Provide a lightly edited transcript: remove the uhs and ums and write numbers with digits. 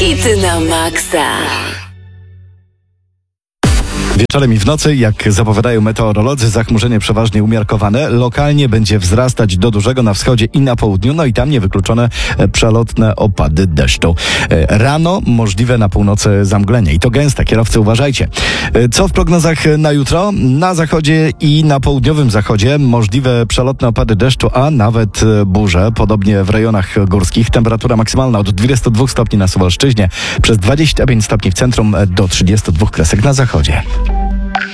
Hity na maksa. Wieczorem i w nocy, jak zapowiadają meteorolodzy, zachmurzenie przeważnie umiarkowane. Lokalnie będzie wzrastać do dużego na wschodzie i na południu, no i tam niewykluczone przelotne opady deszczu. Rano możliwe na północy zamglenie i to gęste, kierowcy uważajcie. Co w prognozach na jutro? Na zachodzie i na południowym zachodzie możliwe przelotne opady deszczu, a nawet burze, podobnie w rejonach górskich. Temperatura maksymalna od 22 stopni na Suwalszczyźnie, przez 25 stopni w centrum do 32 kresek na zachodzie.